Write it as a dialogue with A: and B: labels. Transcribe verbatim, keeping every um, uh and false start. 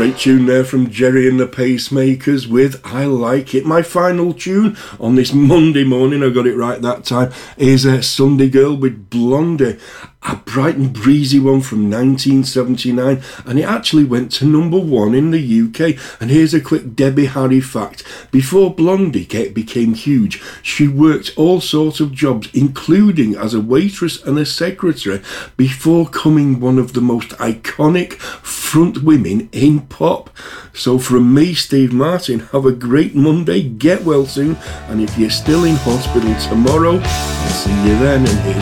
A: Great tune there from Jerry and the Pacemakers with I Like It. My final tune on this Monday morning, I got it right that time, is uh, Sunday Girl with Blondie. A bright and breezy one from nineteen seventy-nine, and it actually went to number one in the U K. And here's a quick Debbie Harry fact. Before Blondie became huge, she worked all sorts of jobs, including as a waitress and a secretary, before becoming one of the most iconic front women in pop. So from me, Steve Martin, have a great Monday, get well soon, and if you're still in hospital tomorrow, I'll see you then. And here's